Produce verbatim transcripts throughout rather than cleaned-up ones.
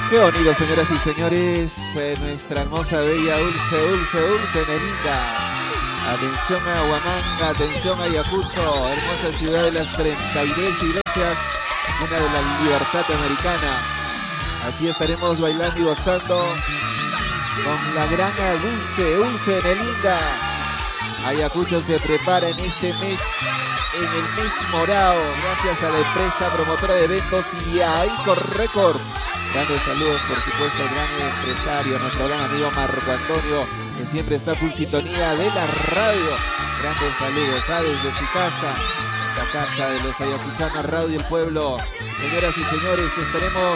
Qué bonito, señoras y señores, eh, nuestra hermosa, bella, dulce, dulce, dulce, nenita. Atención a Huamanga, atención a Ayacucho, hermosa ciudad de las treinta y tres iglesias, una de la libertad americana. Así estaremos bailando y gozando con la gran dulce, dulce, nelinda. Ayacucho se prepara en este mes, en el mes morado, gracias a la empresa promotora de eventos Yaico Record. Grandes saludos, por supuesto, al gran empresario, nuestro gran amigo Marco Antonio, que siempre está full sintonía de la radio. Grandes saludos, ¿ah? Desde su casa, la casa de los ayacuchanos, Radio El Pueblo. Señoras y señores, estaremos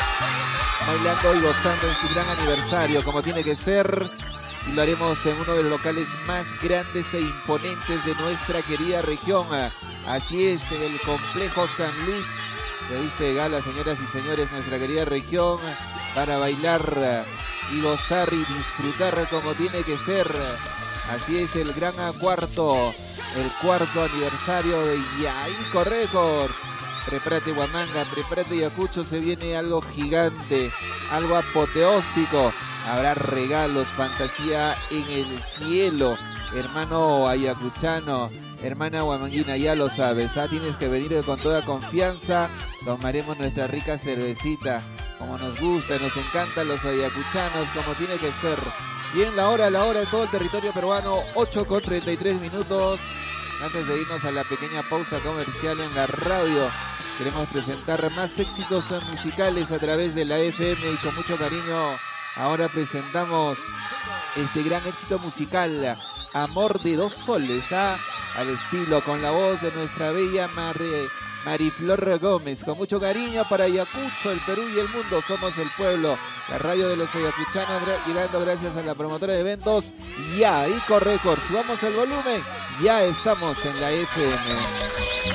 bailando y gozando en su gran aniversario, como tiene que ser. Y lo haremos en uno de los locales más grandes e imponentes de nuestra querida región. Así es, en el Complejo San Luis. Le viste de gala, señoras y señores, nuestra querida región, para bailar y gozar y disfrutar como tiene que ser. Así es, el gran cuarto, el cuarto aniversario de Yaico Record. Prepárate Huamanga, prepárate Ayacucho, se viene algo gigante, algo apoteósico. Habrá regalos, fantasía en el cielo, hermano ayacuchano, hermana huamanguina, ya lo sabes, ¿ah? Tienes que venir con toda confianza, tomaremos nuestra rica cervecita, como nos gusta, nos encantan los ayacuchanos, como tiene que ser. Bien, la hora, la hora en todo el territorio peruano, ocho con treinta y tres minutos. Antes de irnos a la pequeña pausa comercial en la radio, queremos presentar más éxitos musicales a través de la F M y con mucho cariño. Ahora presentamos este gran éxito musical, Amor de dos soles, ¿ah? Al estilo, con la voz de nuestra bella Mar Mariflor Gómez. Con mucho cariño para Ayacucho, el Perú y el mundo. Somos el pueblo, la radio de los ayacuchanos, llegando gracias a la promotora de eventos Yaico Record. Subamos el volumen, ya estamos en la F M.